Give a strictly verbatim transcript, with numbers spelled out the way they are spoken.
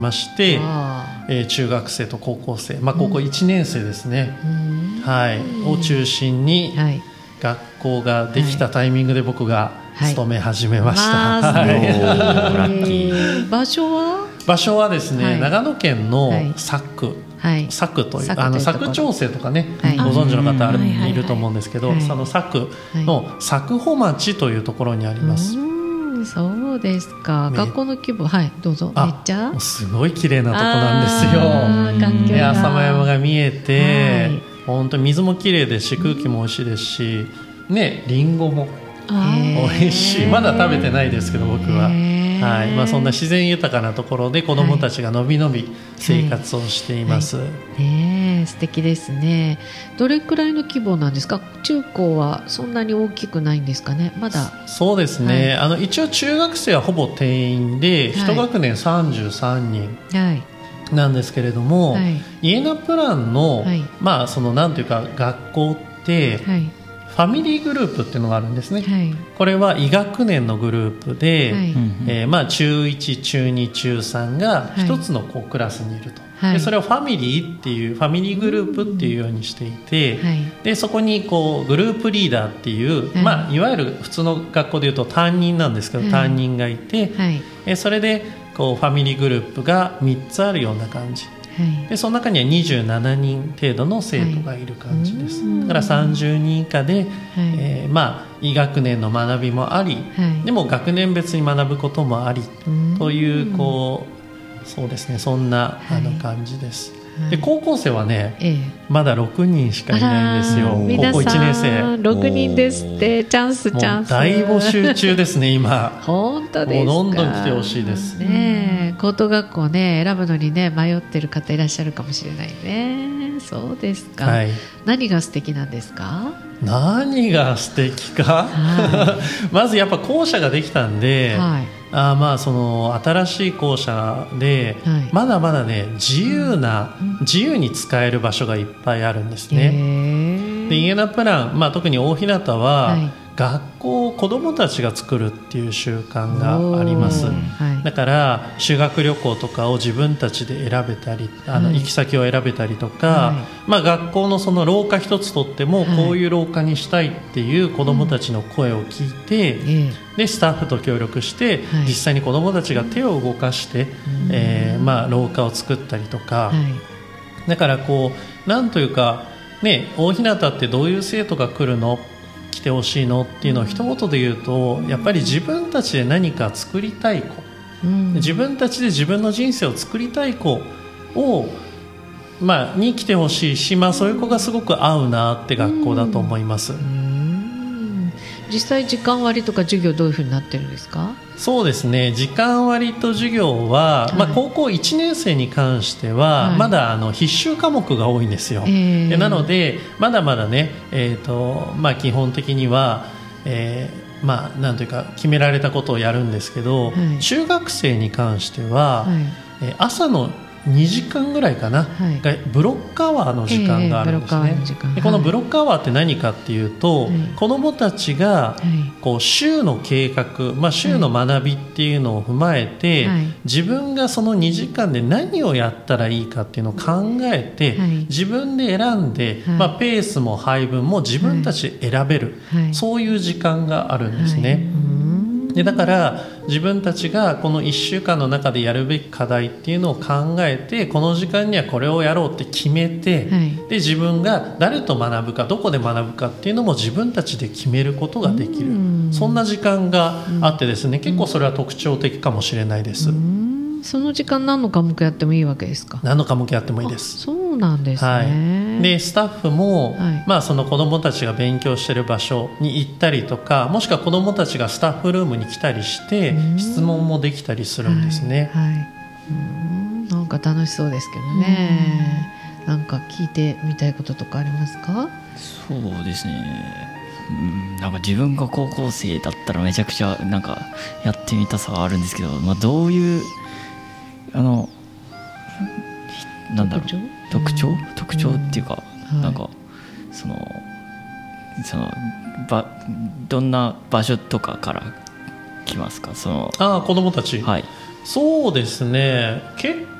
まして、えー、中学生と高校生、まあ、高校いちねん生ですね、うんはい、を中心に学校ができたタイミングで僕が勤め始めました、はいはい、 ラッキー。場所は場所はですね、はい、長野県の佐久、 はい、 佐久というあの佐久長聖とかね、はい、ご存知の方いると思うんですけど、はい、その佐久の佐久穂町というところにあります、 うんそうですか、ね、学校の規模はいどうぞ。めっちゃすごい綺麗なとこなんですよ、ね、浅間山が見えて、はい、本当に水も綺麗ですし空気も美味しいですし、ね、リンゴも美味しい。まだ食べてないですけど僕は、はいまあ、そんな自然豊かなところで子どもたちがのびのび生活をしています、はいはいね、素敵ですね。どれくらいの規模なんですか？中高はそんなに大きくないんですかね？まだそうですね、はい、あの一応中学生はほぼ定員でいち学年さんじゅうさんにん、はいなんですけれども、はい、イエナプランの、はいまあ、そのなんていうか学校って、はいファミリーグループっていうのがあるんですね、はい、これは医学年のグループで、はいえーまあ、中いち、中に、中さんが一つのこうクラスにいると、はい、でそれをファミリーっていうファミリーグループっていうようにしていて、はい、でそこにこうグループリーダーっていう、はいまあ、いわゆる普通の学校でいうと担任なんですけど、はい、担任がいて、はい、えそれでこうファミリーグループがみっつあるような感じはい、でその中にはにじゅうななにん程度の生徒がいる感じです、はい、だからさんじゅうにん以下で、はいえーまあ、医学年の学びもあり、はい、でも学年別に学ぶこともありという、こうそうですねそんなあの感じです、はいで高校生はね、ええ、まだろくにんしかいないんですよ。高校いちねん生ろくにんですって。チャンスチャンス大募集中ですね今本当ですか？ もうどんどん来てほしいです、 ね、高等学校ね選ぶのにね迷ってる方いらっしゃるかもしれないね。そうですか、はい、何が素敵なんですか？ 何が素敵か、はい、まずやっぱ校舎ができたんで、はいあまあその新しい校舎で、はい、まだまだね自由な、うん、自由に使える場所がいっぱいあるんですね。でイエナプラン、まあ、特に大日向は、はい、学校を子どもたちが作るっていう習慣があります、はい、だから修学旅行とかを自分たちで選べたりあの、はい、行き先を選べたりとか、はいまあ、学校のその廊下一つとっても、はい、こういう廊下にしたいっていう子どもたちの声を聞いて、うん、でスタッフと協力して、はい、実際に子どもたちが手を動かして、うんえーまあ、廊下を作ったりとか、はい、だからこうなんというか、ね、大日向ってどういう生徒が来るの来てほしいのっていうのを一言で言うとやっぱり自分たちで何か作りたい子、うん、自分たちで自分の人生を作りたい子を、まあ、に来てほしいし、まあ、そういう子がすごく合うなって学校だと思います、うん、 実際時間割とか授業どういうふうになってるんですか？ そうですね時間割と授業は、はいまあ、高校いちねん生に関しては、はい、まだあの必修科目が多いんですよ、えー、でなのでまだまだね、えーとまあ、基本的には、えーまあ、なんというか決められたことをやるんですけど、はい、中学生に関しては、はいえー、朝のにじかんぐらいかな、はい、がブロックアワーの時間があるんですね、えー、でこのブロックアワーって何かっていうと、はい、子どもたちがこう週の計画、まあ、週の学びっていうのを踏まえて、はい、自分がそのにじかんで何をやったらいいかっていうのを考えて、はい、自分で選んで、はいまあ、ペースも配分も自分たちで選べる、はい、そういう時間があるんですね、はいでだから自分たちがこのいっしゅうかんの中でやるべき課題っていうのを考えてこの時間にはこれをやろうって決めて、はい、で自分が誰と学ぶかどこで学ぶかっていうのも自分たちで決めることができるそんな時間があってですね結構それは特徴的かもしれないです。 その時間何の科目やってもいいわけですか？ 何の科目やってもいいです。 そうなんですね、 はい、でスタッフも、はいまあ、その子どもたちが勉強している場所に行ったりとかもしくは子どもたちがスタッフルームに来たりして質問もできたりするんですね、はいはい、 うんなんか楽しそうですけどね。なんか聞いてみたいこととかありますか？ そうですねうんなんか自分が高校生だったらめちゃくちゃなんかやってみたさはあるんですけど、まあ、どういうあのなんだろう特徴特徴っていうか、うん、なんかそのそのばどんな場所とかからきますか？そのあ子どもたち、 はい、 そうですね結